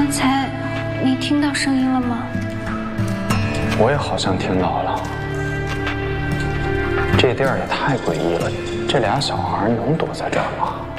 刚才你听到声音了吗？ 我也好像听到了。这地儿也太诡异了，这俩小孩能躲在这儿吗？